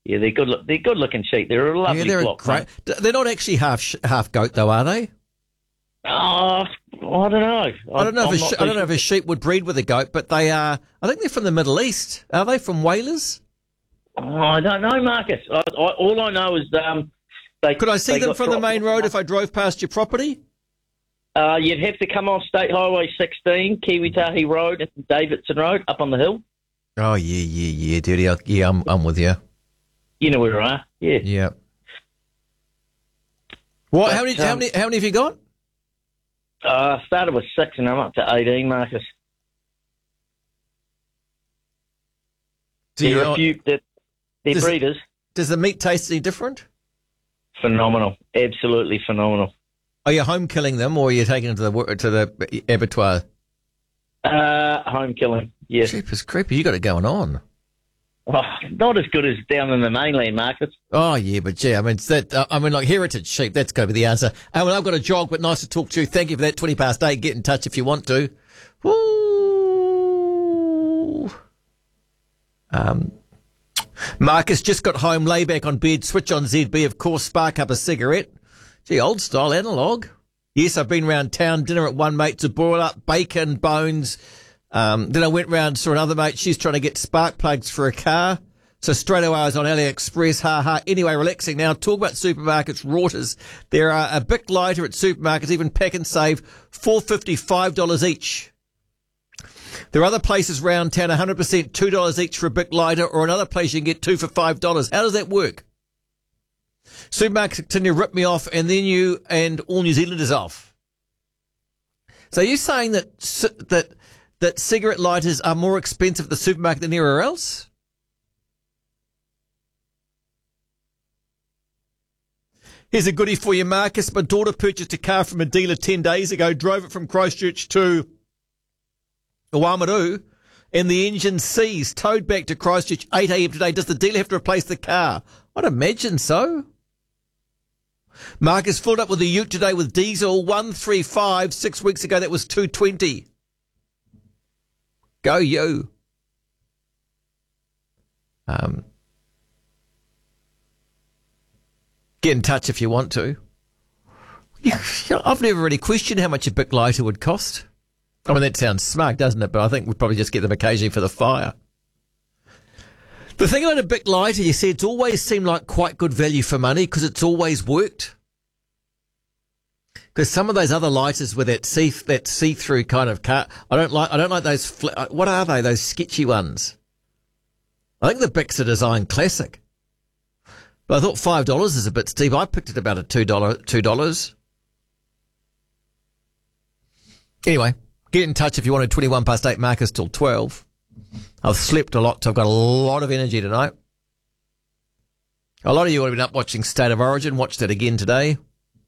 Yeah, they're good. They're good-looking sheep. They're a lovely flock. Great. They're not actually half goat, though, are they? Oh, I don't know. I don't know if a sheep would breed with a goat, but they are. I think they're from the Middle East. Are they from Whalers? Oh, I don't know, Marcus. All I know is they. Could I see them from the main road if I drove past your property? You'd have to come off State Highway 16, Kiwitahi Road, and Davidson Road, up on the hill. Oh yeah, dude. Yeah, I'm with you. You know where I are. Yeah. Yeah. What? How many have you got? I started with 6 and I'm up to 18, Marcus. There are a few that they're breeders. Does the meat taste any different? Phenomenal, absolutely phenomenal. Are you home killing them, or are you taking them to the abattoir? Home killing. Yes. Jeepers creepy, you got it going on. Oh, not as good as down in the mainland, Marcus. Oh yeah, but gee, I mean, like heritage sheep. That's got to be the answer. Oh, well, I've got a jog, but nice to talk to you. Thank you for that. 8:20. Get in touch if you want to. Ooh. Marcus just got home, lay back on bed, switch on ZB, of course, spark up a cigarette. Gee, old style, analog. Yes, I've been round town, dinner at one mate to boil up bacon, bones. Then I went round, saw another mate. She's trying to get spark plugs for a car. So straight away I was on AliExpress. Ha ha. Anyway, relaxing now. Talk about supermarkets, Rauters. There are a Bic lighter at supermarkets, even Pack and Save, $4.50, $5 each. There are other places round town, 100%, $2 each for a Bic lighter, or another place you can get 2 for $5. How does that work? Supermarkets continue to rip me off, and then you and all New Zealanders off. So you're saying that cigarette lighters are more expensive at the supermarket than anywhere else? Here's a goodie for you, Marcus. My daughter purchased a car from a dealer 10 days ago, drove it from Christchurch to Oamaru, and the engine seized, towed back to Christchurch 8 a.m. today. Does the dealer have to replace the car? I'd imagine so. Marcus filled up with a ute today with diesel, 135. 6 weeks ago, that was 220. Go you. Get in touch if you want to. I've never really questioned how much a Bic lighter would cost. I mean, that sounds smug, doesn't it? But I think we'd probably just get them occasionally for the fire. The thing about a Bic lighter, you see, it's always seemed like quite good value for money because it's always worked. Because some of those other lighters with that see-through kind of car, I don't like those. What are they? Those sketchy ones. I think the Bics are design classic. But I thought $5 is a bit steep. I picked it about a $2. Anyway, get in touch if you want to. 8:21, Marcus till 12. I've slept a lot, so I've got a lot of energy tonight. A lot of you would have been up watching State of Origin. Watched it again today.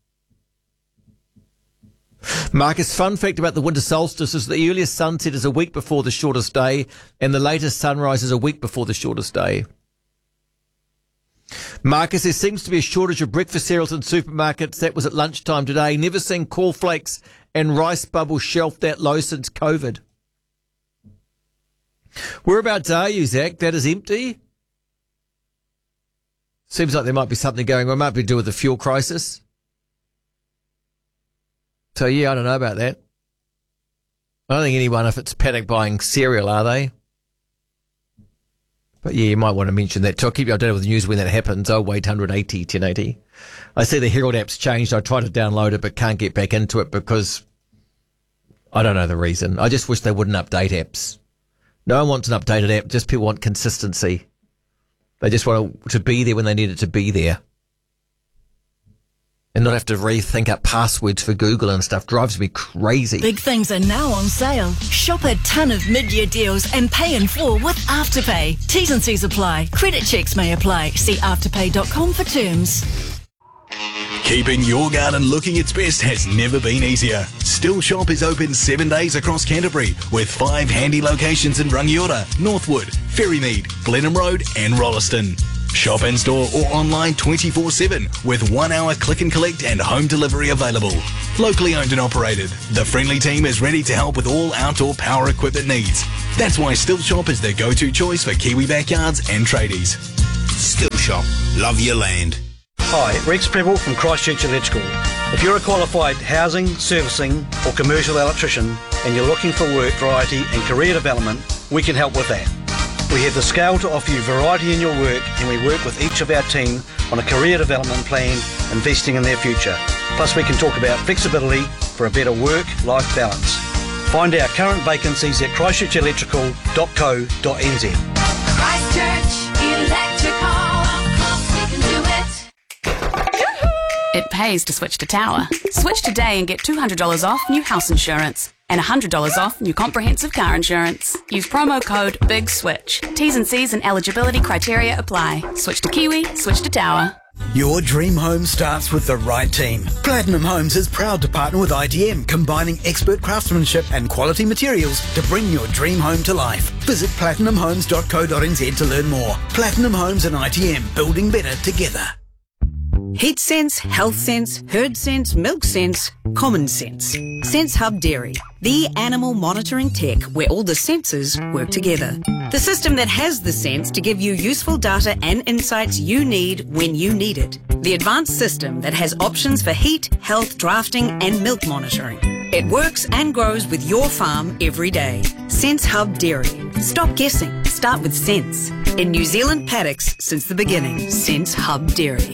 Marcus, fun fact about the winter solstice is the earliest sunset is a week before the shortest day, and the latest sunrise is a week before the shortest day. Marcus, there seems to be a shortage of breakfast cereals in supermarkets. That was at lunchtime today. Never seen cornflakes and rice bubbles shelved that low since COVID. Whereabouts are you, Zach? That is empty? Seems like there might be something going on. It might be to do with the fuel crisis. So, yeah, I don't know about that. I don't think anyone, if it's panic buying cereal, are they? But, yeah, you might want to mention that too. I'll keep you updated with the news when that happens. 0800 80 1080. I see the Herald app's changed. I tried to download it but can't get back into it because I don't know the reason. I just wish they wouldn't update apps. No one wants an updated app. Just people want consistency. They just want it to be there when they need it to be there. And not have to rethink up passwords for Google and stuff. Drives me crazy. Big things are now on sale. Shop a ton of mid-year deals and pay in full with Afterpay. T's and C's apply. Credit checks may apply. See afterpay.com for terms. Keeping your garden looking its best has never been easier. Still Shop is open 7 days across Canterbury with 5 handy locations in Rangiora, Northwood, Ferrymead, Blenheim Road and Rolleston. Shop in store or online 24/7 with 1 hour click and collect and home delivery available. Locally owned and operated, the friendly team is ready to help with all outdoor power equipment needs. That's why Still Shop is the go-to choice for Kiwi backyards and tradies. Still Shop. Shop. Love your land. Hi, Rex Preble from Christchurch Electrical. If you're a qualified housing, servicing or commercial electrician and you're looking for work variety and career development, we can help with that. We have the scale to offer you variety in your work, and we work with each of our team on a career development plan, investing in their future. Plus we can talk about flexibility for a better work-life balance. Find our current vacancies at christchurchelectrical.co.nz. Christchurch Electrical. We can do it. It pays to switch to Tower. Switch today and get $200 off new house insurance and $100 off new comprehensive car insurance. Use promo code BIGSWITCH. T's and C's and eligibility criteria apply. Switch to Kiwi, switch to Tower. Your dream home starts with the right team. Platinum Homes is proud to partner with ITM, combining expert craftsmanship and quality materials to bring your dream home to life. Visit platinumhomes.co.nz to learn more. Platinum Homes and ITM, building better together. Heat sense, health sense, herd sense, milk sense, common sense. Sense Hub Dairy, the animal monitoring tech where all the senses work together. The system that has the sense to give you useful data and insights you need when you need it. The advanced system that has options for heat, health, drafting and milk monitoring. It works and grows with your farm every day. Sense Hub Dairy. Stop guessing. Start with sense. In New Zealand paddocks since the beginning. Sense Hub Dairy.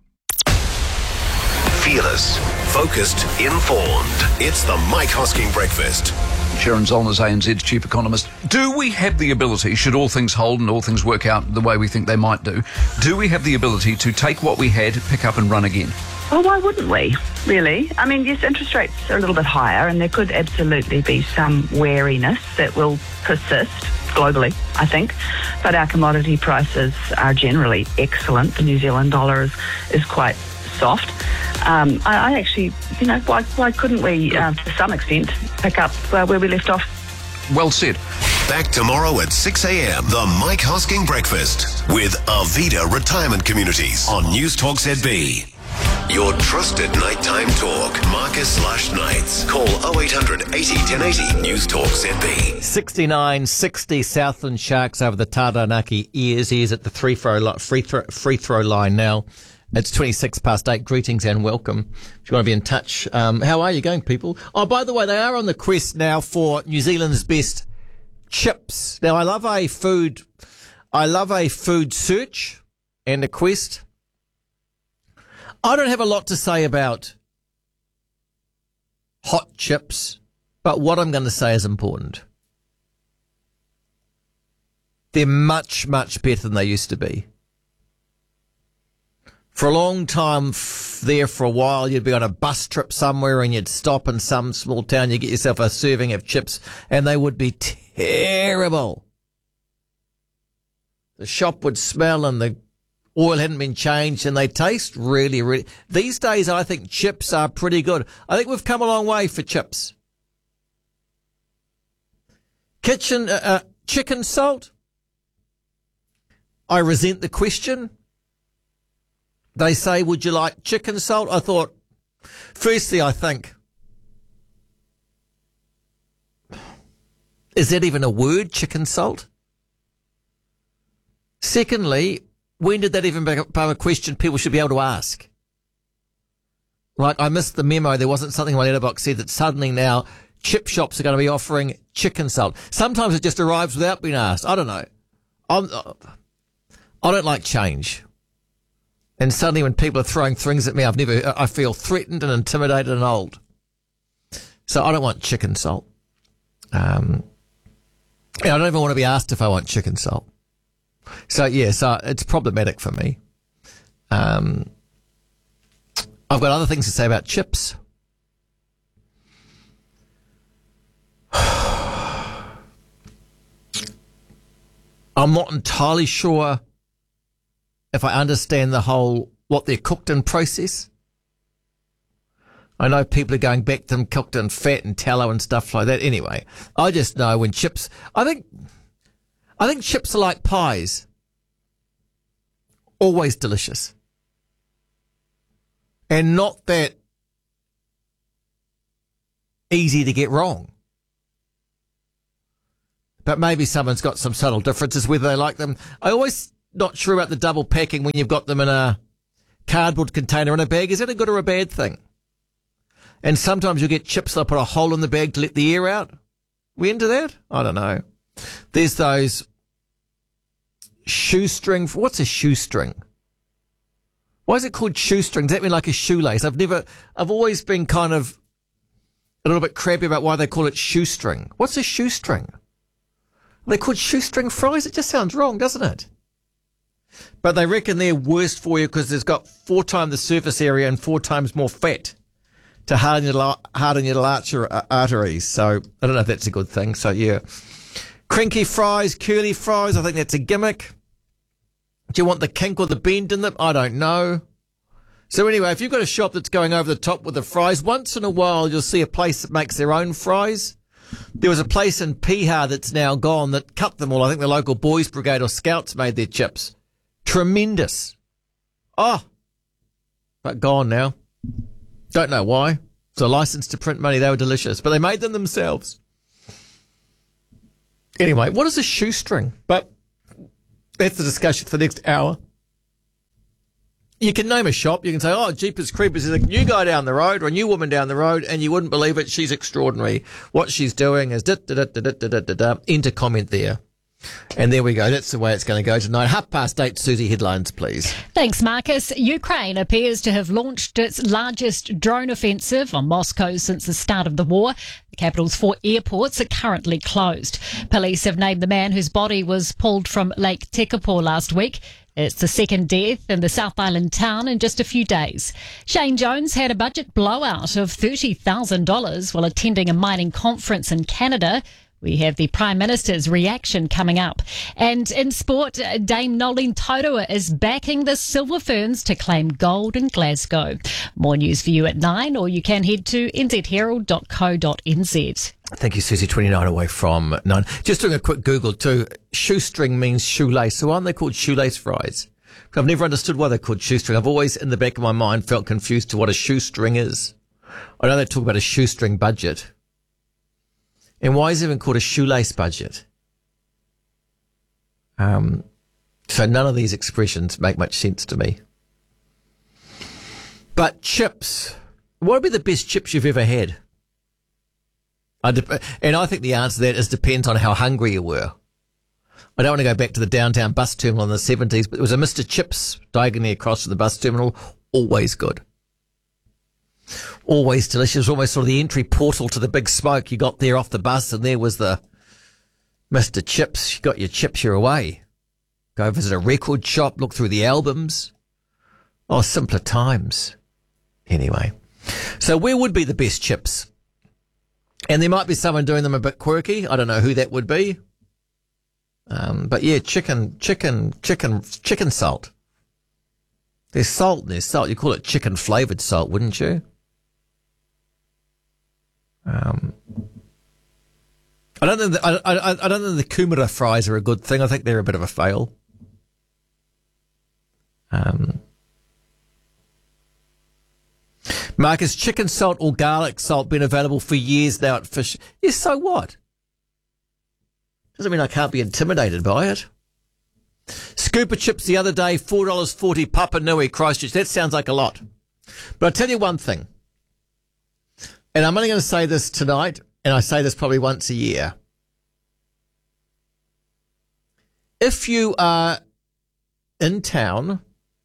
Fearless, focused, informed. It's the Mike Hosking Breakfast. Sharon Zollner's ANZ's chief economist. Do we have the ability, should all things hold and all things work out the way we think they might do we have the ability to take what we had, pick up and run again? Well, why wouldn't we, really? I mean, yes, interest rates are a little bit higher and there could absolutely be some wariness that will persist globally, I think. But our commodity prices are generally excellent. The New Zealand dollar is quite soft. I actually, why couldn't we, to some extent, pick up where we left off? Well said. Back tomorrow at 6 a.m. The Mike Hosking Breakfast with Arvida Retirement Communities on News Talk ZB. Your trusted nighttime talk. Marcus/Knights. Call 0800 80 1080 News Talk ZB. 69-60 Southland Sharks over the Taranaki Ears. He's at the free throw line now. It's 8:26. Greetings and welcome. If you want to be in touch, how are you going, people? Oh, by the way, they are on the quest now for New Zealand's best chips. Now, I love a food search and a quest. I don't have a lot to say about hot chips, but what I'm going to say is important. They're much, much better than they used to be. For a long time there, for a while, you'd be on a bus trip somewhere and you'd stop in some small town, you get yourself a serving of chips, and they would be terrible. The shop would smell and the oil hadn't been changed, and they taste really, really... These days, I think chips are pretty good. I think we've come a long way for chips. Chicken salt? I resent the question. They say, would you like chicken salt? I thought, firstly, I think, is that even a word, chicken salt? Secondly, when did that even become a question people should be able to ask? Like, I missed the memo. There wasn't something in my letterbox said that suddenly now chip shops are going to be offering chicken salt. Sometimes it just arrives without being asked. I don't know. I don't like change. And suddenly when people are throwing things at me, I feel threatened and intimidated and old. So I don't want chicken salt. I don't even want to be asked if I want chicken salt. So it's problematic for me. I've got other things to say about chips. I'm not entirely sure if I understand the whole, what they're cooked in process. I know people are going back to them cooked in fat and tallow and stuff like that. Anyway, I just know when chips, I think chips are like pies. Always delicious. And not that easy to get wrong. But maybe someone's got some subtle differences whether they like them. I always not sure about the double packing when you've got them in a cardboard container in a bag. Is that a good or a bad thing? And sometimes you'll get chips that put a hole in the bag to let the air out. We into that? I don't know. There's those shoestring. What's a shoestring? Why is it called shoestring? Does that mean like a shoelace? I've always been kind of a little bit crabby about why they call it shoestring. What's a shoestring? Are they called shoestring fries? It just sounds wrong, doesn't it? But they reckon they're worse for you because it's got 4 times the surface area and 4 times more fat to harden your arteries. So I don't know if that's a good thing. So yeah. Crinky fries, curly fries, I think that's a gimmick. Do you want the kink or the bend in them? I don't know. So anyway, if you've got a shop that's going over the top with the fries, once in a while you'll see a place that makes their own fries. There was a place in Piha that's now gone that cut them all. I think the local Boys Brigade or Scouts made their chips. Tremendous. Oh, but gone now. Don't know why. It's a license to print money. They were delicious, but they made them themselves. Anyway, what is a shoestring? But that's the discussion for the next hour. You can name a shop. You can say, oh, Jeepers Creepers is a new guy down the road or a new woman down the road, and you wouldn't believe it. She's extraordinary. What she's doing is da-da-da-da-da-da-da-da. Enter comment there. And there we go. That's the way it's going to go tonight. 8:30, Susie, headlines, please. Thanks, Marcus. Ukraine appears to have launched its largest drone offensive on Moscow since the start of the war. The capital's 4 airports are currently closed. Police have named the man whose body was pulled from Lake Tekapo last week. It's the second death in the South Island town in just a few days. Shane Jones had a budget blowout of $30,000 while attending a mining conference in Canada. We have the Prime Minister's reaction coming up. And in sport, Dame Nolene Taurua is backing the Silver Ferns to claim gold in Glasgow. More news for you at 9, or you can head to nzherald.co.nz. Thank you, Susie. 29 away from 9. Just doing a quick Google too. Shoestring means shoelace. So why aren't they called shoelace fries? I've never understood why they're called shoestring. I've always, in the back of my mind, felt confused to what a shoestring is. I know they talk about a shoestring budget. And why is it even called a shoelace budget? So none of these expressions make much sense to me. But chips. What would be the best chips you've ever had? And I think the answer to that is depends on how hungry you were. I don't want to go back to the downtown bus terminal in the 70s, but there was a Mr. Chips diagonally across from the bus terminal. Always good. Always delicious. Almost sort of the entry portal to the big smoke. You got there off the bus and there was the Mr. Chips. You got your chips, you're away. Go visit a record shop, look through the albums. Oh, simpler times. Anyway. So where would be the best chips? And there might be someone doing them a bit quirky. I don't know who that would be. But yeah, chicken salt. There's salt and there's salt. You call it chicken flavoured salt, wouldn't you? I don't think the kumara fries are a good thing. I think they're a bit of a fail. Marcus, chicken salt or garlic salt been available for years now at fish. Yes, so what? Doesn't mean I can't be intimidated by it. Scooper chips the other day, $4.40 Papa Nui, Christchurch. That sounds like a lot. But I'll tell you one thing. And I'm only going to say this tonight, and I say this probably once a year. If you are in town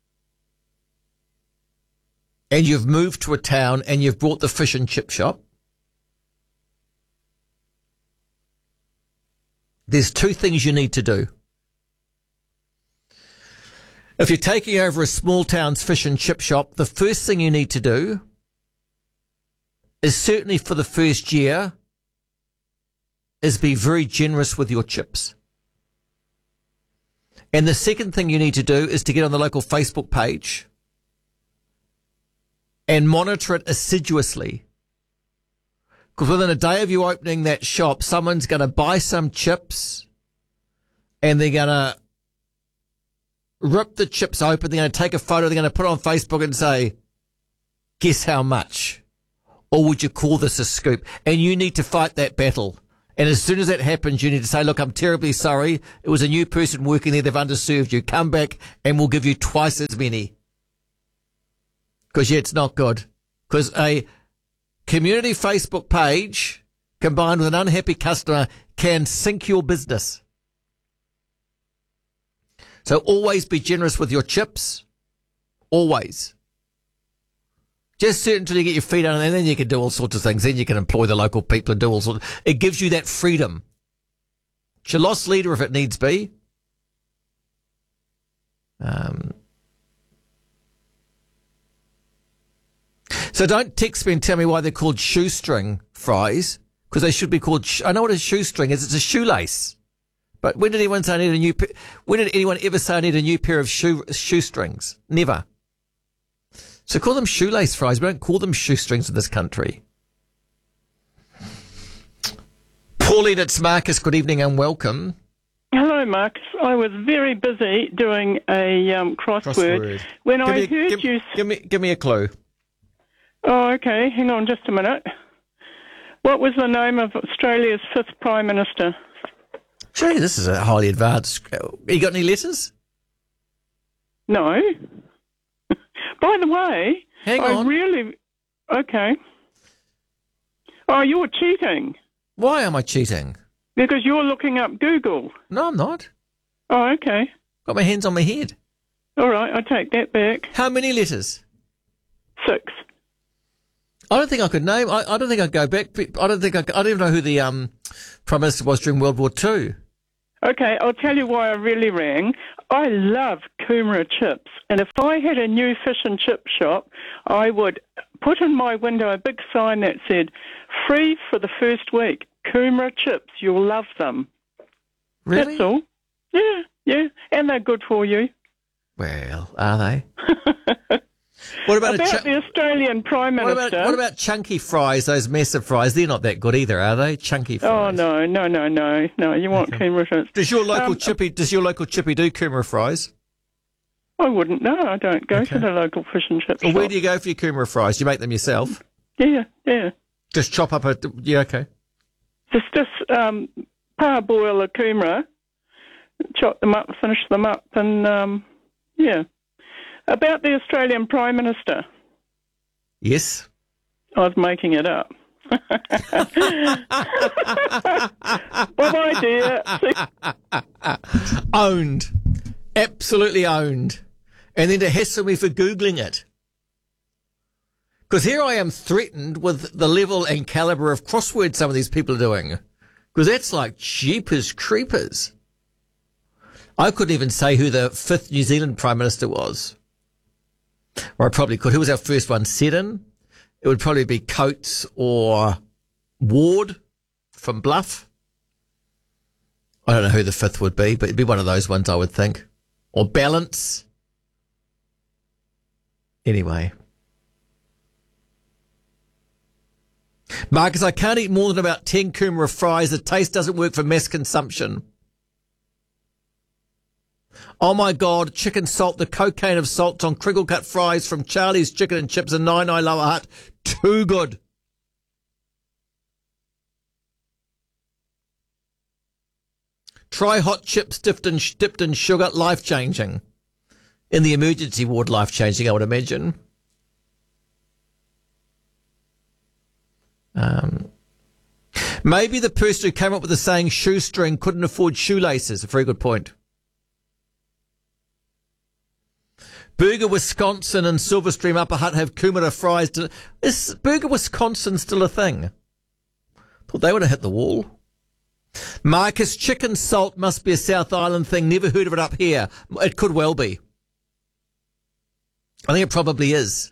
and you've moved to a town and you've brought the fish and chip shop, there's 2 things you need to do. If you're taking over a small town's fish and chip shop, the first thing you need to do is, certainly for the first year, is be very generous with your chips. And the second thing you need to do is to get on the local Facebook page and monitor it assiduously. Because within a day of you opening that shop, someone's going to buy some chips and they're going to rip the chips open. They're going to take a photo. They're going to put it on Facebook and say, guess how much? Or would you call this a scoop? And you need to fight that battle And as soon as that happens, you need to say, look, I'm terribly sorry. It was a new person working there. They've underserved you. Come back and we'll give you twice as many. Because, yeah, it's not good. Because a community Facebook page combined with an unhappy customer can sink your business. So always be generous with your chips. Always. Just sit until you get your feet on, and then you can do all sorts of things. Then you can employ the local people and do all sorts. It gives you that freedom. It's your lost leader if it needs be. So don't text me and tell me why they're called shoestring fries, because they should be called. I know what a shoestring is. It's a shoelace. But when did anyone say I need a new? When did anyone ever say I need a new pair of shoestrings? Never. So call them shoelace fries. We don't call them shoestrings in this country. Pauline, it's Marcus. Good evening and welcome. Hello, Marcus. I was very busy doing a crossword. When I heard you... Give me a clue. Oh, okay. Hang on just a minute. What was the name of Australia's 5th Prime Minister? Gee, this is a highly advanced... You got any letters? No. By the way... Hang on. Okay. Oh, you're cheating. Why am I cheating? Because you're looking up Google. No, I'm not. Oh, okay. Got my hands on my head. All right, I take that back. How many letters? 6. I don't think I could name. I don't think I'd go back. I don't even know who the Prime Minister was during World War II. Okay, I'll tell you why I really rang. I love Coomera chips, and if I had a new fish and chip shop, I would put in my window a big sign that said, free for the first week, Coomera chips, you'll love them. Really? That's all. Yeah, and they're good for you. Well, are they? What about the Australian Prime Minister? What about chunky fries, those massive fries? They're not that good either, are they? Chunky fries. Oh, no. You want Coomera chips. Does your local chippy do Coomera fries? I wouldn't know. I don't go to the local fish and chip Well, shop. where do you go for your Coomera fries? Do you make them yourself? Yeah. Just chop up a... Yeah, okay. Just parboil a Coomera, chop them up, finish them up, and, yeah. About the Australian Prime Minister. Yes. I was making it up. What idea? Owned. Absolutely owned. And then to hassle me for Googling it. Because here I am threatened with the level and calibre of crossword some of these people are doing. Because that's like jeepers creepers. I couldn't even say who the 5th New Zealand Prime Minister was. Or I probably could. Who was our first one? Seddon? It would probably be Coates or Ward from Bluff. I don't know who the 5th would be, but it'd be one of those ones, I would think. Or Balance. Anyway. Marcus, I can't eat more than about 10 Coomera fries. The taste doesn't work for mass consumption. Oh my God, chicken salt, the cocaine of salts on crinkle cut fries from Charlie's Chicken and Chips in Nine Lower Hutt. Too good. Try hot chips dipped in sugar, life-changing. In the emergency ward, life-changing, I would imagine. Maybe the person who came up with the saying shoestring couldn't afford shoelaces. A very good point. Burger Wisconsin and Silverstream Upper Hutt have Coomera fries. Is Burger Wisconsin still a thing? Thought they would have hit the wall. Marcus, chicken salt must be a South Island thing. Never heard of it up here. It could well be. I think it probably is.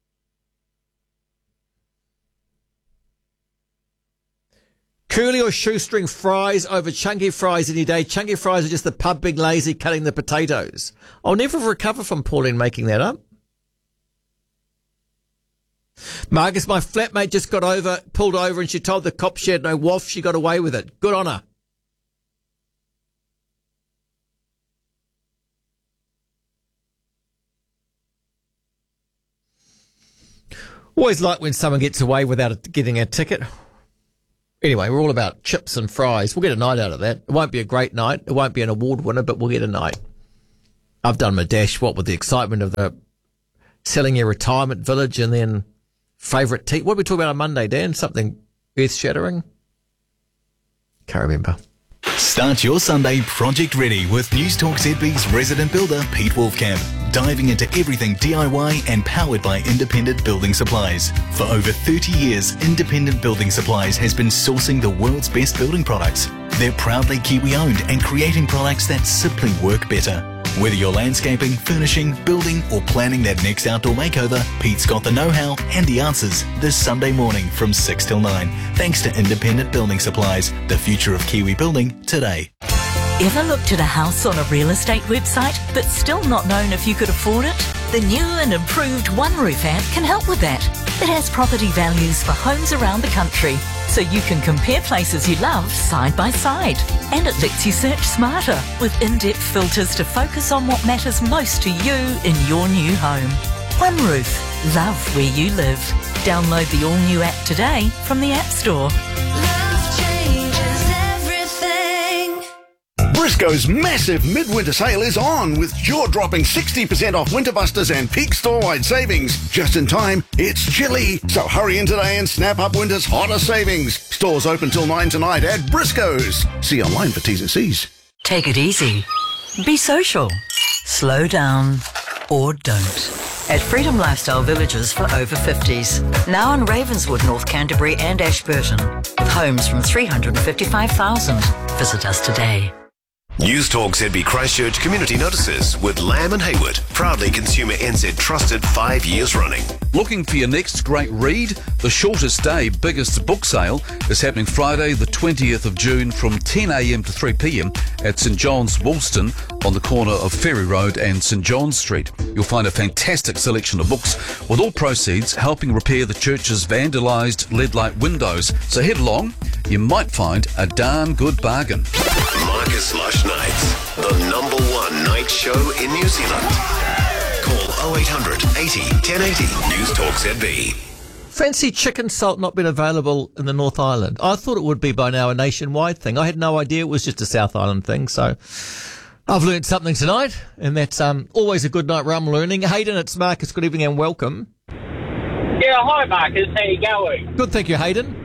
Curly or shoestring fries over chunky fries any day. Chunky fries are just the pub being lazy cutting the potatoes. I'll never recover from Pauline making that up. Marcus, my flatmate just pulled over and she told the cops she had no waff. She got away with it. Good on her. Always like when someone gets away without getting a ticket. Anyway, we're all about chips and fries. We'll get a night out of that. It won't be a great night. It won't be an award winner, but we'll get a night. I've done my dash, with the excitement of the selling your retirement village and then favourite tea. What did we talk about on Monday, Dan? Something earth-shattering? Can't remember. Start your Sunday project ready with News Talk ZB's resident builder Pete Wolfcamp, diving into everything DIY and powered by Independent Building Supplies. For over 30 years, Independent Building Supplies has been sourcing the world's best building products. They're proudly Kiwi-owned and creating products that simply work better. Whether you're landscaping, furnishing, building or planning that next outdoor makeover, Pete's got the know-how and the answers this Sunday morning from 6 till 9. Thanks to Independent Building Supplies, the future of Kiwi building today. Ever looked at a house on a real estate website but still not known if you could afford it? The new and improved One Roof app can help with that. It has property values for homes around the country, so you can compare places you love side by side. And it lets you search smarter with in-depth filters to focus on what matters most to you in your new home. One Roof. Love where you live. Download the all-new app today from the App Store. Briscoe's massive midwinter sale is on with jaw-dropping 60% off Winterbusters and peak store-wide savings. Just in time, it's chilly, so hurry in today and snap up winter's hottest savings. Stores open till 9 tonight at Briscoe's. See online for T's and C's. Take it easy. Be social. Slow down or don't. At Freedom Lifestyle Villages for over 50s. Now in Ravenswood, North Canterbury and Ashburton. With homes from $355,000. Visit us today. News Talk ZB Christchurch Community Notices with Lamb and Hayward, proudly Consumer NZ trusted 5 years running. Looking for your next great read? The shortest day, biggest book sale is happening Friday the 20th of June from 10 a.m. to 3 p.m. at St John's Woolston on the corner of Ferry Road and St John's Street. You'll find a fantastic selection of books with all proceeds helping repair the church's vandalised lead-light windows. So head along, you might find a darn good bargain. Marcus Lush Nights, the #1 night show in New Zealand. Call 0800 80 1080 News Talk ZB. Fancy chicken salt not been available in the North Island? I thought it would be by now a nationwide thing. I had no idea it was just a South Island thing, so I've learned something tonight, and that's always a good night where I'm learning. Hayden, it's Marcus. Good evening and welcome. Yeah, hi Marcus. How you going? Good, thank you, Hayden.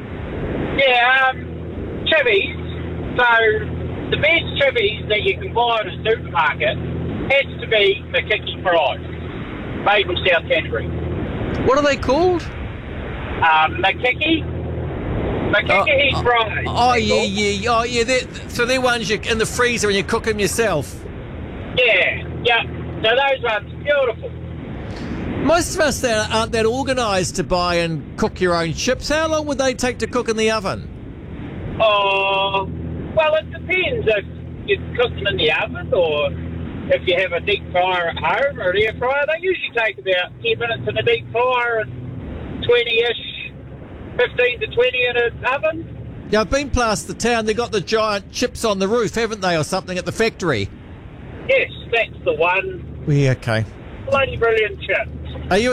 Yeah, chivvies. So the best chivvies that you can buy at a supermarket has to be Makiki fries, made from South Canterbury. What are they called? Makiki fries. Oh yeah. So they're ones you in the freezer and you cook them yourself. Yeah. So those ones, beautiful. Most of us there aren't that organised to buy and cook your own chips. How long would they take to cook in the oven? Oh, well, it depends if you cook them in the oven or if you have a deep fryer at home or an air fryer. They usually take about 10 minutes in a deep fryer and 20-ish, 15 to 20 in an oven. Yeah, I've been past the town. They've got the giant chips on the roof, haven't they, or something at the factory? Yes, that's the one. Yeah, okay. Bloody brilliant chips. Are you a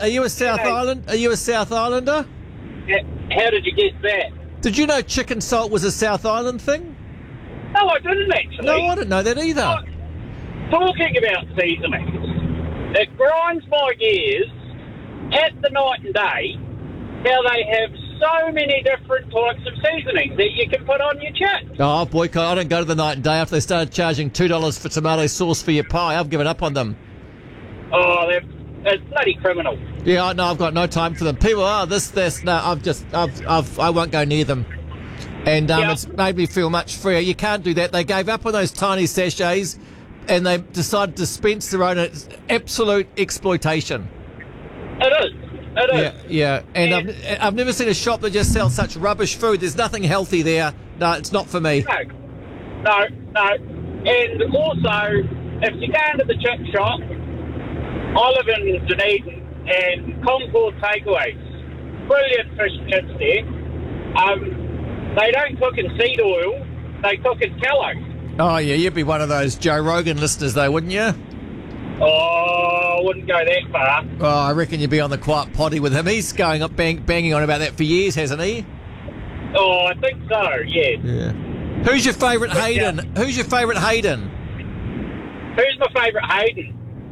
South Islander? How did you guess that? Did you know chicken salt was a South Island thing? No, I didn't actually. No, I didn't know that either. Talking about seasonings, it grinds my gears at the night and day how they have so many different types of seasonings that you can put on your chips. Oh, boycott. I don't go to the night and day after they started charging $2 for tomato sauce for your pie. I've given up on them. Oh, it's bloody criminal. Yeah, I know. I've got no time for them. People, this. No, I won't go near them. And it's made me feel much freer. You can't do that. They gave up on those tiny sachets, and they decided to dispense their own. It's absolute exploitation. It is. Yeah. And I've never seen a shop that just sells such rubbish food. There's nothing healthy there. No, it's not for me. No. And also, if you go into the chip shop, I live in Dunedin, and Concord Takeaways, brilliant fish chips there. They don't cook in seed oil, they cook in tallow. Oh, yeah, you'd be one of those Joe Rogan listeners, though, wouldn't you? Oh, I wouldn't go that far. Oh, I reckon you'd be on the quiet potty with him. He's going up banging on about that for years, hasn't he? Oh, I think so, yes. Yeah. Who's your favourite Hayden? Who's your favourite Hayden? Who's my favourite Hayden?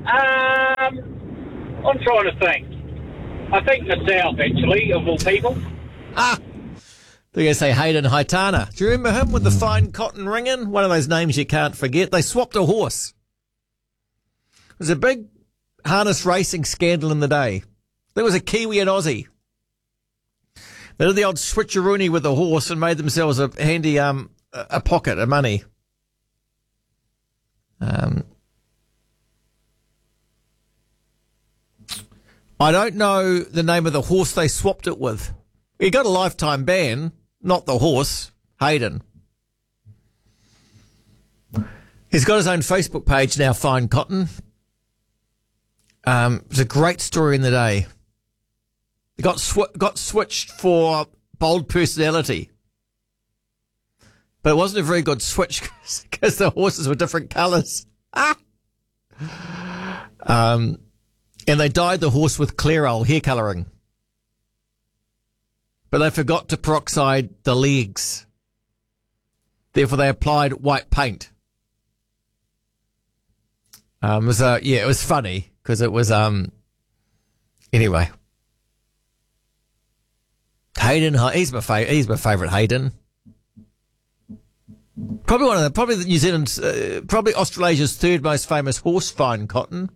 I'm trying to think. I think myself, actually, of all people. They're going to say Hayden Haitana. Do you remember him with the fine cotton ringing? One of those names you can't forget. They swapped a horse. It was a big harness racing scandal in the day. There was a Kiwi and Aussie. They did the old switcheroony with the horse and made themselves a handy a pocket of money. I don't know the name of the horse they swapped it with. He got a lifetime ban, not the horse, Hayden. He's got his own Facebook page now, Fine Cotton. It's a great story in the day. He got switched for bold personality. But it wasn't a very good switch because the horses were different colours. And they dyed the horse with Clairol hair colouring. But they forgot to peroxide the legs. Therefore, they applied white paint. It was funny because it was anyway. Hayden, he's my favourite Hayden. Probably New Zealand's, probably Australia's third most famous horse, Fine Cotton.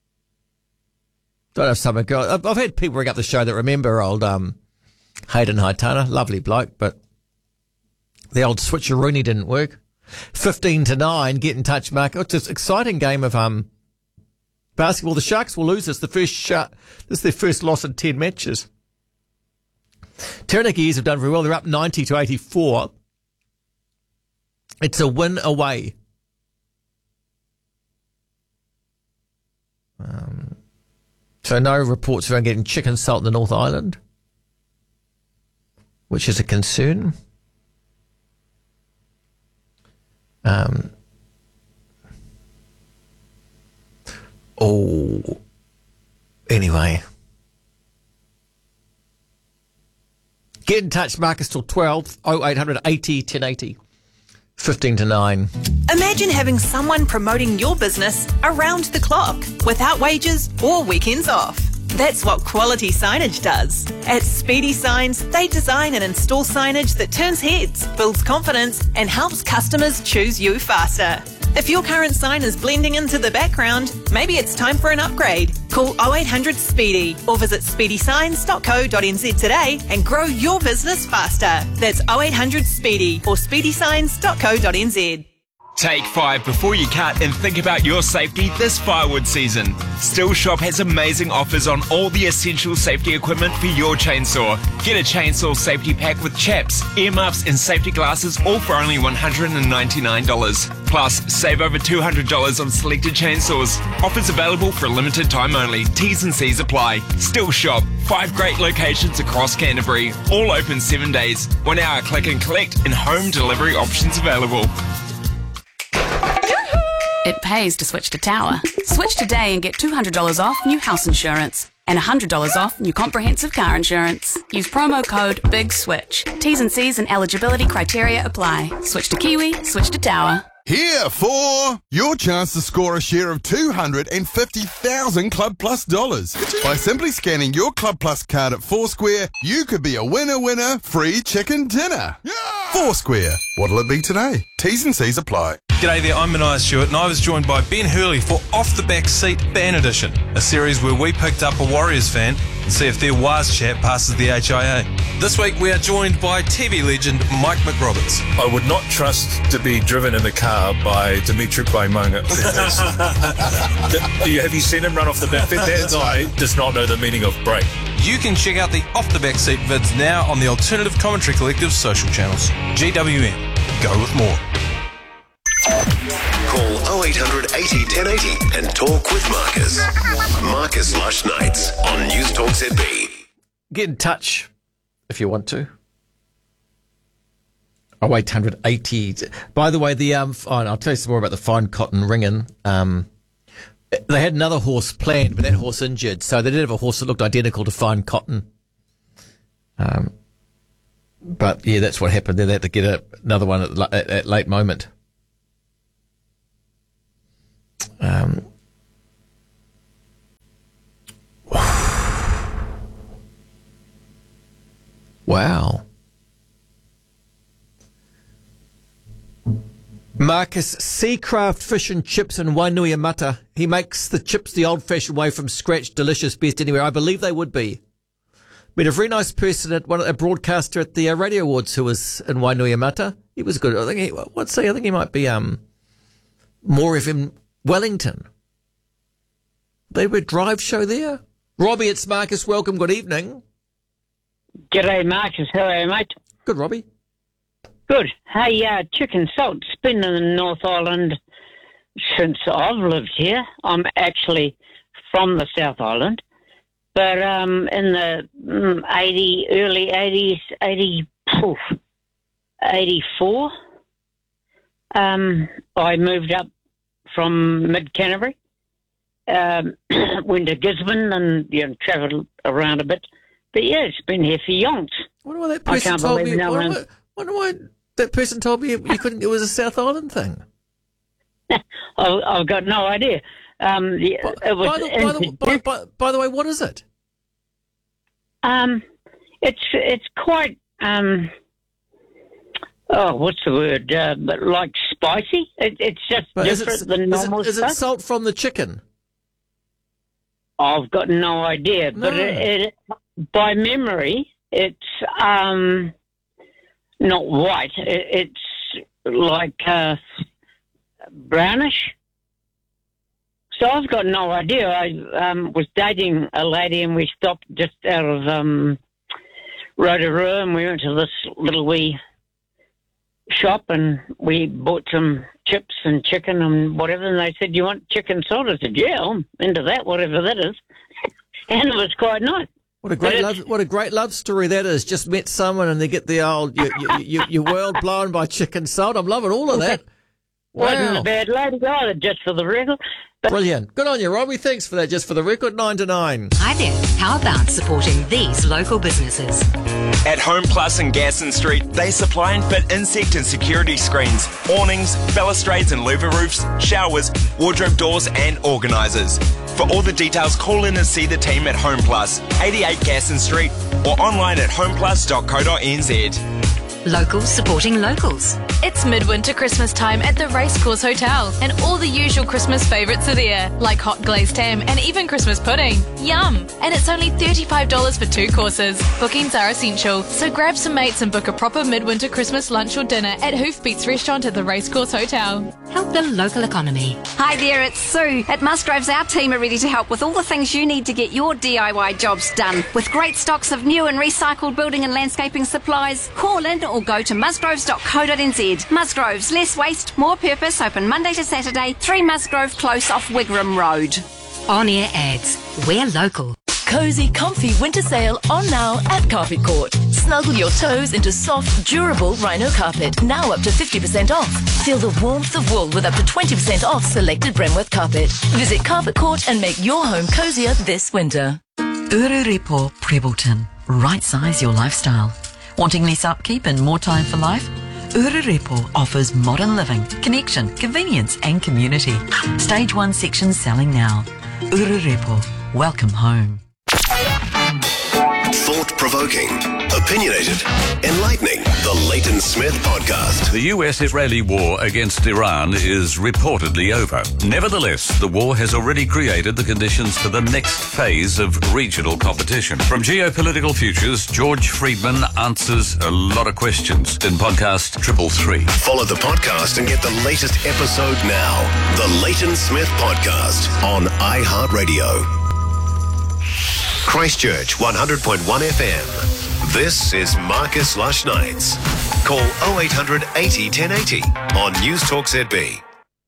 Don't have some girl. I've had people ring up the show that remember old Hayden Haitana, lovely bloke, but the old switcheroony didn't work. 15-9, get in touch, Mark. It's an exciting game of basketball. The Sharks will lose this. This is their first loss in 10 matches. Taranaki have done very well. They're up 90-84. It's a win away. So no reports around getting chicken salt in the North Island, which is a concern. Anyway. Get in touch, Marcus, till 12, 0800 80 1080. 15-9. Imagine having someone promoting your business around the clock without wages or weekends off. That's what Quality Signage does. At Speedy Signs, they design and install signage that turns heads, builds confidence, and helps customers choose you faster. If your current sign is blending into the background, maybe it's time for an upgrade. Call 0800 Speedy or visit speedysigns.co.nz today and grow your business faster. That's 0800 Speedy or speedysigns.co.nz. Take 5 before you cut and think about your safety this firewood season. Still Shop has amazing offers on all the essential safety equipment for your chainsaw. Get a chainsaw safety pack with chaps, earmuffs and safety glasses all for only $199. Plus, save over $200 on selected chainsaws. Offers available for a limited time only. T's and C's apply. Still Shop. 5 great locations across Canterbury. All open 7 days. 1 hour click and collect and home delivery options available. It pays to switch to Tower. Switch today and get $200 off new house insurance and $100 off new comprehensive car insurance. Use promo code BIGSWITCH. T's and C's and eligibility criteria apply. Switch to Kiwi, switch to Tower. Here for your chance to score a share of $250,000 Club Plus dollars. By simply scanning your Club Plus card at Foursquare, you could be a winner, free chicken dinner. Yeah! Foursquare. What'll it be today? T's and C's apply. G'day there, I'm Mania Stewart and I was joined by Ben Hurley for Off the Back Seat Fan Edition, a series where we picked up a Warriors fan and see if their Waz chat passes the HIA. This week we are joined by TV legend Mike McRoberts. I would not trust to be driven in a car by Dimitri Quaimonga. Have you seen him run off the back? That guy does not know the meaning of break. You can check out the Off the Back Seat vids now on the Alternative Commentary Collective's social channels. GWM. Go with more. Call 0800 80 1080 and talk with Marcus. Marcus Lush Nights on News Talk ZB. Get in touch if you want to. 0800 80. By the way, I'll tell you some more about the Fine Cotton ringing. They had another horse planned, but that horse injured. So they did have a horse that looked identical to Fine Cotton. But, yeah, that's what happened. Then they had to get another one at late moment. Wow. Marcus, Seacraft Fish and Chips in Wainuiamata. He makes the chips the old-fashioned way from scratch, delicious, best anywhere. I believe they would be. Met a very nice person a broadcaster at the Radio Awards who was in Wainuiamata. He was good. I think he might be more of in Wellington. They were a drive show there. Robbie, it's Marcus. Welcome. Good evening. G'day, Marcus. How are you, mate? Good, Robbie. Good. Hey, chicken salt's been in the North Island since I've lived here. I'm actually from the South Island. But in the early 80s, 84, I moved up from mid-Canterbury, went to Gisborne and travelled around a bit. But yeah, it's been here for yonks. Wonder why that person told me. Wonder why that person told me you couldn't. It was a South Island thing. I've got no idea. It was by the way, what is it? It's quite what's the word? But like spicy. It's just different than normal stuff. Is it salt from the chicken? I've got no idea, but it by memory, it's not white. It's like brownish. So I've got no idea. I was dating a lady and we stopped just out of Rotorua and we went to this little wee shop and we bought some chips and chicken and whatever, and they said, "You want chicken salt?" I said, "Yeah, I'm into that, whatever that is." And it was quite nice. What a great love story that is. Just met someone and they get the old your world blown by chicken salt. I'm loving all of that. Wasn't a bad lady either, just for the record. Brilliant. Good on you, Robbie. Thanks for that. Just for the record, 9 to 9. Hi there. How about supporting these local businesses? At Home Plus in Gasson Street, they supply and fit insect and security screens, awnings, balustrades and louver roofs, showers, wardrobe doors and organisers. For all the details, call in and see the team at Home Plus, 88 Gasson Street, or online at homeplus.co.nz. Locals supporting locals. It's midwinter Christmas time at the Racecourse Hotel, and all the usual Christmas favourites are there, like hot glazed ham and even Christmas pudding. Yum! And it's only $35 for 2 courses. Bookings are essential, so grab some mates and book a proper midwinter Christmas lunch or dinner at Hoofbeats Restaurant at the Racecourse Hotel. Help the local economy. Hi there, it's Sue. At Musgroves, our team are ready to help with all the things you need to get your DIY jobs done. With great stocks of new and recycled building and landscaping supplies, call in or go to musgroves.co.nz. Musgroves, less waste, more purpose, open Monday to Saturday, 3 Musgrove Close off Wigram Road. On-air ads. We're local. Cozy, comfy winter sale on now at Carpet Court. Snuggle your toes into soft, durable rhino carpet, now up to 50% off. Feel the warmth of wool with up to 20% off selected Bremworth carpet. Visit Carpet Court and make your home cozier this winter. Ururepo Prebleton. Right size your lifestyle. Wanting less upkeep and more time for life? Ururepo offers modern living, connection, convenience and community. Stage 1 section selling now. Ururepo. Welcome home. Thought-provoking, opinionated, enlightening. The Leighton Smith Podcast. The US-Israeli war against Iran is reportedly over. Nevertheless, the war has already created the conditions for the next phase of regional competition. From Geopolitical Futures, George Friedman answers a lot of questions in podcast 333. Follow the podcast and get the latest episode now. The Leighton Smith Podcast on iHeartRadio. Christchurch 100.1 FM. This is Marcus Lush Nights. Call 0800 80 1080 on News Talk ZB.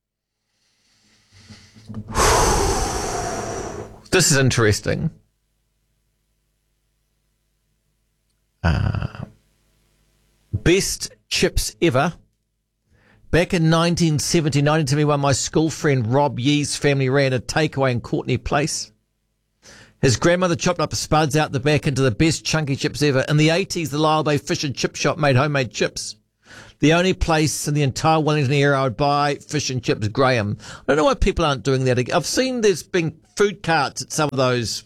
This is interesting. Best chips ever. Back in 1971, my school friend Rob Yee's family ran a takeaway in Courtney Place. His grandmother chopped up spuds out the back into the best chunky chips ever. In the 80s, the Lyle Bay Fish and Chip Shop made homemade chips. The only place in the entire Wellington area I would buy fish and chips, Graham. I don't know why people aren't doing that. I've seen there's been food carts at some of those,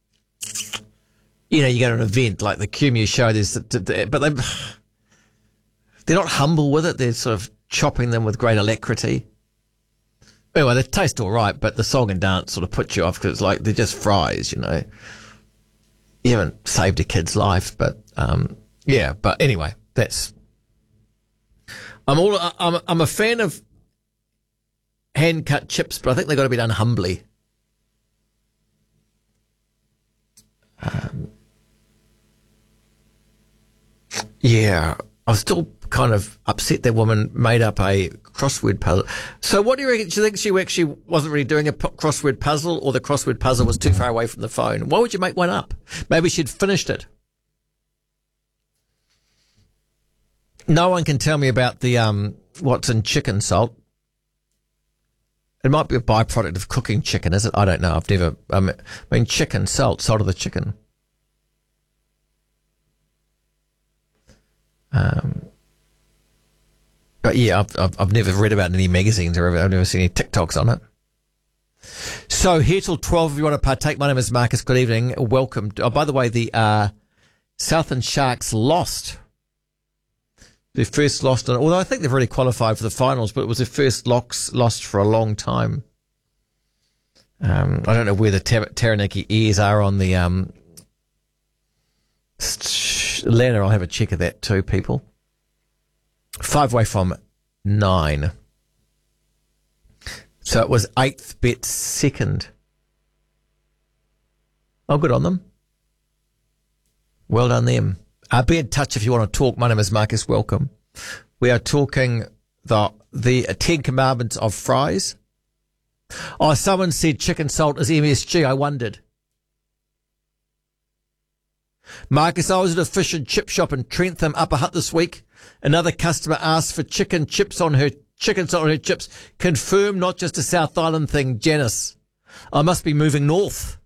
you go to an event like the QMU show, but they're not humble with it. They're sort of chopping them with great alacrity. Anyway, they taste all right, but the song and dance sort of puts you off because it's like they're just fries, You haven't saved a kid's life, but But anyway, that's. I'm a fan of hand cut chips, but I think they've got to be done humbly. I was still kind of upset that woman made up a crossword puzzle. So what do you reckon? Do you think she actually wasn't really doing a crossword puzzle, or the crossword puzzle was too far away from the phone? Why would you make one up? Maybe she'd finished it. No one can tell me about the what's in chicken salt. It might be a byproduct of cooking chicken, is it? I don't know. I've never. Chicken salt of the chicken. But yeah, I've never read about any magazines or I've never seen any TikToks on it. So here till 12 if you want to partake. My name is Marcus. Good evening. Welcome. Oh, by the way, the Southland Sharks lost. Their first lost, although I think they've already qualified for the finals, but it was their first lost for a long time. I don't know where the Taranaki ears are on the ladder. I'll have a check of that too, people. 5 away from 9. So it was 8th, bet 2nd. Oh, good on them. Well done them. Be in touch if you want to talk. My name is Marcus. Welcome. We are talking the 10 Commandments of fries. Oh, someone said chicken salt is MSG. I wondered. Marcus, I was at a fish and chip shop in Trentham, Upper Hutt this week. Another customer asked for chicken salt on her chips. Confirm, not just a South Island thing. Janice, I must be moving north.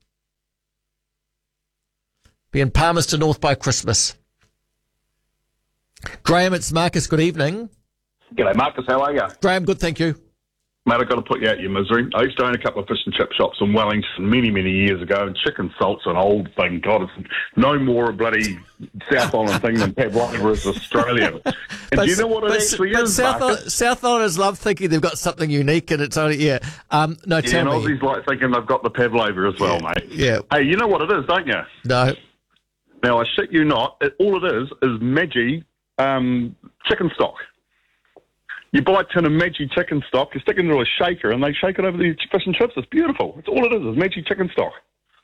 Be in Palmerston North by Christmas. Graham, it's Marcus. Good evening. G'day, Marcus. How are you? Graham, good, thank you. Mate, I've got to put you out of your misery. I used to own a couple of fish and chip shops in Wellington many, many years ago, and chicken salt's an old thing. God, it's no more a bloody South Island thing than pavlova is Australia. And do you know what it actually is, Marcus? South Islanders love thinking they've got something unique, and it's only, tell me. Aussies like thinking they've got the pavlova as well, mate. Yeah. Hey, you know what it is, don't you? No. Now, I shit you not, all it is Maggi chicken stock. You buy a tin of Maggi chicken stock, you stick it into a shaker, and they shake it over the fish and chips. It's beautiful. It's all it is Maggi chicken stock.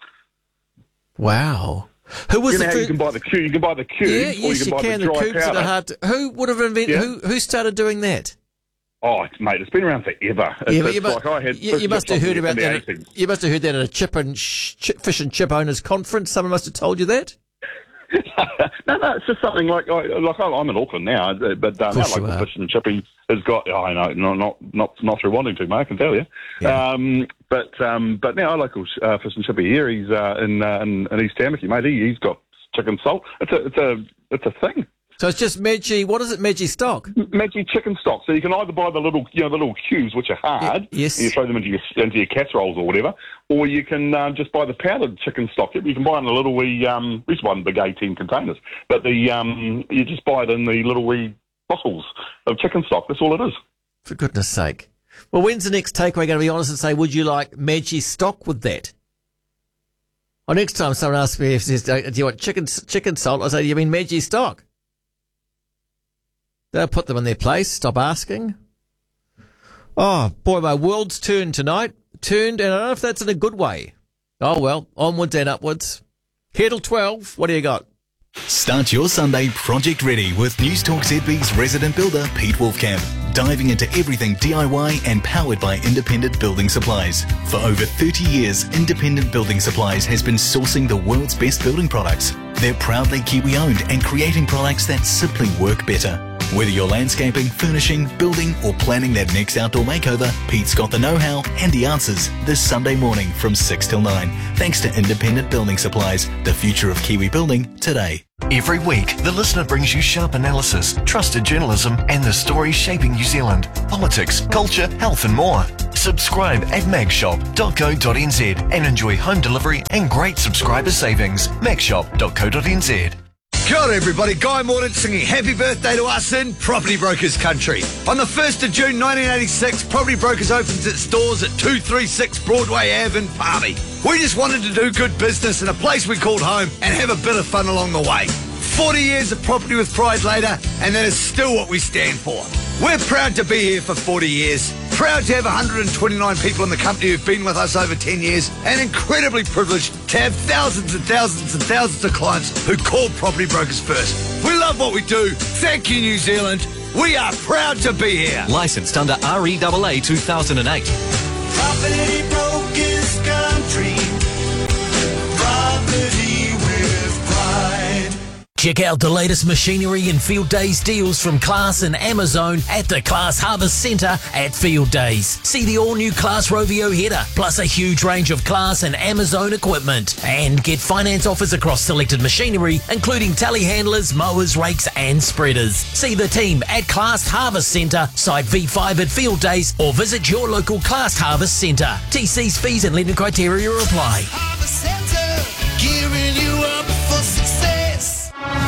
Wow. Who was you can buy the cube. You can buy the cube, or you can buy the dry cubes powder. Are hard to, who would have invented? Yeah. Who started doing that? Oh, mate, it's been around forever. You must have heard about that. You must have heard that at a fish and chip owners conference. Someone must have told you that. No, it's just something like I'm in Auckland now, but now the fish and chippy has got. I know, not through wanting to, mate, I can tell you. Yeah. But now our local fish and chippy here, he's in East Tamaki, mate. He's got chicken salt. It's a thing. So it's just Maggi. What is it? Maggi stock. Maggi chicken stock. So you can either buy the little cubes, which are hard, yes, and you throw them into your casseroles or whatever, or you can just buy the powdered chicken stock. You can buy it in the little wee. We used to buy in big 18 containers, but you just buy it in the little wee bottles of chicken stock. That's all it is. For goodness sake. Well, when's the next takeaway going to be honest and say, would you like Maggi stock with that? Or next time someone asks me, do you want chicken salt? I say, do you mean Maggi stock? They'll put them in their place. Stop asking. Oh, boy, my world's turned tonight. And I don't know if that's in a good way. Oh, well, onwards and upwards. Here till 12. What do you got? Start your Sunday project ready with News Talk ZB's resident builder, Pete Wolfcamp. Diving into everything DIY and powered by Independent Building Supplies. For over 30 years, Independent Building Supplies has been sourcing the world's best building products. They're proudly Kiwi-owned and creating products that simply work better. Whether you're landscaping, furnishing, building or planning that next outdoor makeover, Pete's got the know-how and the answers this Sunday morning from 6 till 9. Thanks to Independent Building Supplies, the future of Kiwi building today. Every week, the listener brings you sharp analysis, trusted journalism and the stories shaping New Zealand. Politics, culture, health and more. Subscribe at magshop.co.nz and enjoy home delivery and great subscriber savings. magshop.co.nz. Kia ora everybody, Guy Mordaunt singing happy birthday to us in Property Brokers country. On the 1st of June 1986, Property Brokers opens its doors at 236 Broadway Ave in Palmy. We just wanted to do good business in a place we called home and have a bit of fun along the way. 40 years of property with pride later, and that is still what we stand for. We're proud to be here for 40 years, proud to have 129 people in the company who've been with us over 10 years, and incredibly privileged to have thousands and thousands and thousands of clients who call Property Brokers first. We love what we do. Thank you, New Zealand. We are proud to be here. Licensed under REAA 2008. Property Brokers country. Property with pride. Check out the latest machinery and Field Days deals from Class and Amazon at the Class Harvest Centre at Field Days. See the all-new Class Rovio header, plus a huge range of Class and Amazon equipment. And get finance offers across selected machinery, including telehandlers, mowers, rakes and spreaders. See the team at Class Harvest Centre, Site V5 at Field Days, or visit your local Class Harvest Centre. TC's fees and lending criteria apply. Harvest Centre, gearing you up for success.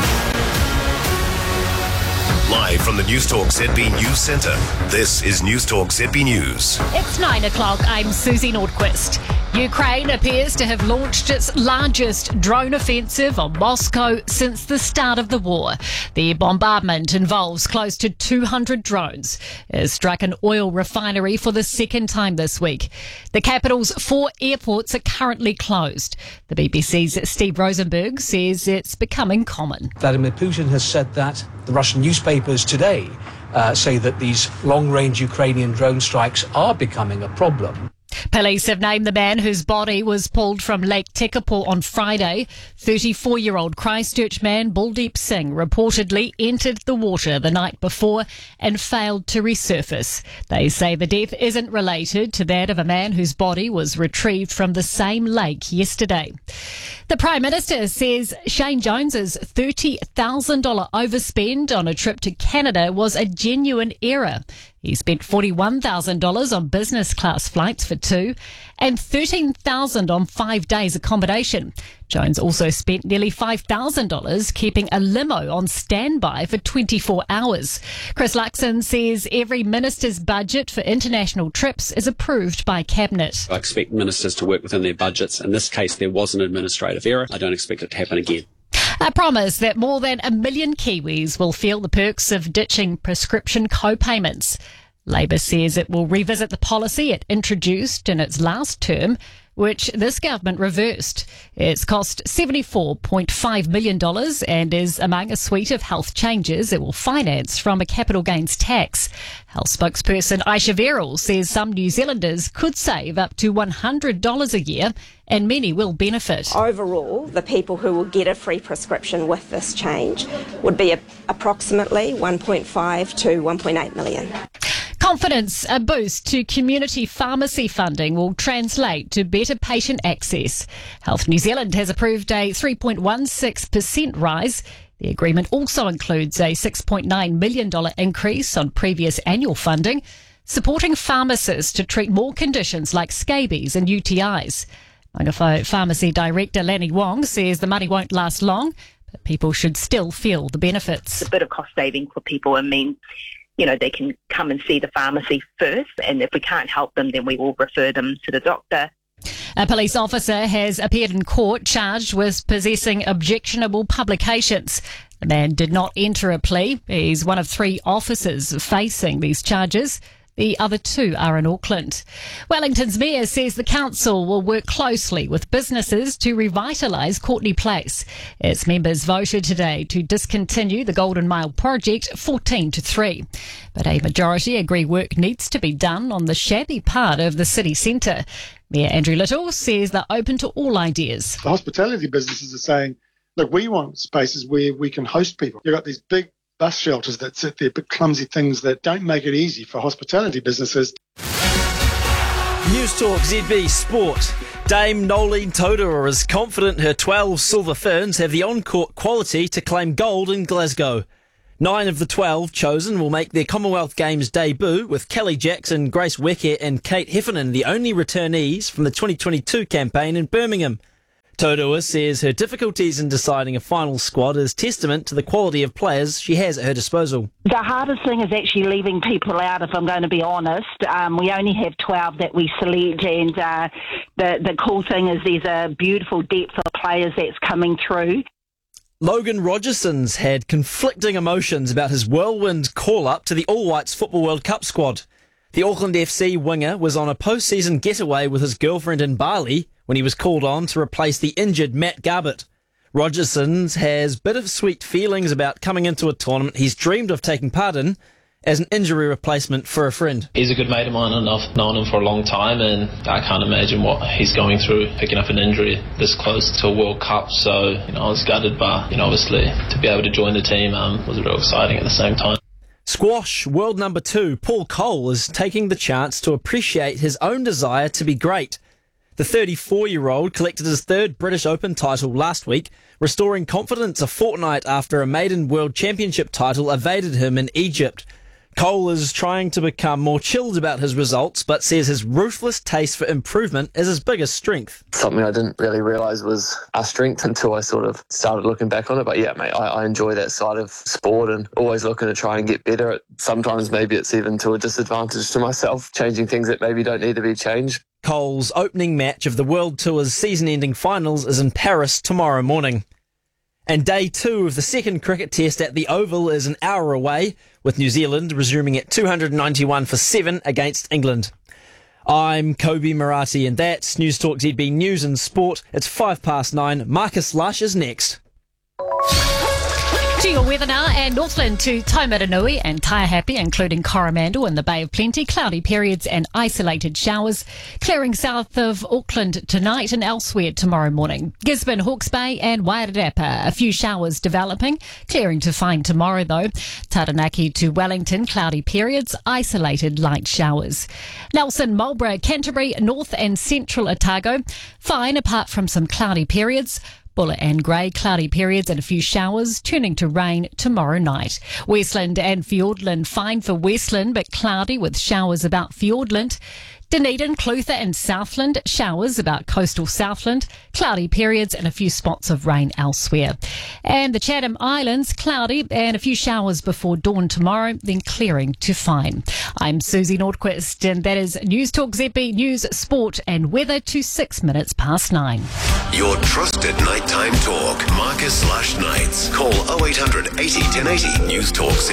Live from the Newstalk ZB News Centre, this is Newstalk ZB News. It's 9 o'clock. I'm Susie Nordquist. Ukraine appears to have launched its largest drone offensive on Moscow since the start of the war. The bombardment involves close to 200 drones. It struck an oil refinery for the second time this week. The capital's 4 airports are currently closed. The BBC's Steve Rosenberg says it's becoming common. Vladimir Putin has said that. The Russian newspapers today say that these long-range Ukrainian drone strikes are becoming a problem. Police have named the man whose body was pulled from Lake Tekapo on Friday. 34-year-old Christchurch man Baldeep Singh reportedly entered the water the night before and failed to resurface. They say the death isn't related to that of a man whose body was retrieved from the same lake yesterday. The Prime Minister says Shane Jones's $30,000 overspend on a trip to Canada was a genuine error. He spent $41,000 on business class flights for 2 and $13,000 on 5 days accommodation. Jones also spent nearly $5,000 keeping a limo on standby for 24 hours. Chris Luxon says every minister's budget for international trips is approved by Cabinet. I expect ministers to work within their budgets. In this case, there was an administrative error. I don't expect it to happen again. A promise that more than 1 million Kiwis will feel the perks of ditching prescription co-payments. Labor says it will revisit the policy it introduced in its last term, which this government reversed. It's cost $74.5 million and is among a suite of health changes it will finance from a capital gains tax. Health spokesperson Aisha Verrill says some New Zealanders could save up to $100 a year and many will benefit. Overall, the people who will get a free prescription with this change would be approximately 1.5 to 1.8 million. Confidence, a boost to community pharmacy funding will translate to better patient access. Health New Zealand has approved a 3.16% rise. The agreement also includes a $6.9 million increase on previous annual funding, supporting pharmacists to treat more conditions like scabies and UTIs. Mangawhai Pharmacy Director Lanny Wong says the money won't last long, but people should still feel the benefits. A bit of cost saving for people and mean, they can come and see the pharmacy first, and if we can't help them, then we will refer them to the doctor. A police officer has appeared in court charged with possessing objectionable publications. The man did not enter a plea. He's one of 3 officers facing these charges. The other 2 are in Auckland. Wellington's mayor says the council will work closely with businesses to revitalise Courtney Place. Its members voted today to discontinue the Golden Mile project 14-3. But a majority agree work needs to be done on the shabby part of the city centre. Mayor Andrew Little says they're open to all ideas. The hospitality businesses are saying, look, we want spaces where we can host people. You've got these big bus shelters that sit there, but clumsy things that don't make it easy for hospitality businesses. News Talk ZB Sport. Dame Nolene Todor is confident her 12 Silver Ferns have the on-court quality to claim gold in Glasgow. 9 of the 12 chosen will make their Commonwealth Games debut, with Kelly Jackson, Grace Weckett and Kate Heffernan the only returnees from the 2022 campaign in Birmingham. Todor says her difficulties in deciding a final squad is testament to the quality of players she has at her disposal. The hardest thing is actually leaving people out, if I'm going to be honest. We only have 12 that we select, and the cool thing is there's a beautiful depth of players that's coming through. Logan Rogerson's had conflicting emotions about his whirlwind call-up to the All Whites Football World Cup squad. The Auckland FC winger was on a post-season getaway with his girlfriend in Bali when he was called on to replace the injured Matt Garbutt. Rogerson's has bittersweet feelings about coming into a tournament he's dreamed of taking part in as an injury replacement for a friend. He's a good mate of mine and I've known him for a long time, and I can't imagine what he's going through picking up an injury this close to a World Cup. So, I was gutted, but, obviously to be able to join the team was real exciting at the same time. Squash world number 2 Paul Cole is taking the chance to appreciate his own desire to be great. The 34-year-old collected his third British Open title last week, restoring confidence a fortnight after a maiden World Championship title evaded him in Egypt. Cole is trying to become more chilled about his results, but says his ruthless taste for improvement is his biggest strength. Something I didn't really realise was a strength until I sort of started looking back on it. But yeah, mate, I enjoy that side of sport and always looking to try and get better. Sometimes maybe it's even to a disadvantage to myself, changing things that maybe don't need to be changed. Cole's opening match of the World Tour's season-ending finals is in Paris tomorrow morning. And day 2 of the second cricket test at the Oval is an hour away, with New Zealand resuming at 291 for 7 against England. I'm Kobe Marathi, and that's News Talk ZB News and Sport. It's 9:05. Marcus Lush is next. To your weather now, and Northland to Taumaranui and Taihape, including Coromandel and the Bay of Plenty, cloudy periods and isolated showers. Clearing south of Auckland tonight and elsewhere tomorrow morning. Gisborne, Hawke's Bay and Wairarapa, a few showers developing. Clearing to fine tomorrow though. Taranaki to Wellington, cloudy periods, isolated light showers. Nelson, Marlborough, Canterbury, North and Central Otago, fine apart from some cloudy periods. Buller and Grey, cloudy periods and a few showers, turning to rain tomorrow night. Westland and Fiordland, fine for Westland, but cloudy with showers about Fiordland. Dunedin, Clutha and Southland, showers about coastal Southland, cloudy periods and a few spots of rain elsewhere. And the Chatham Islands, cloudy and a few showers before dawn tomorrow, then clearing to fine. I'm Susie Nordquist, and that is News Talk ZB News, Sport and Weather to 9:06. Your trusted nighttime talk. Marcus Lush Nights. Call 0800 80 1080 News Talk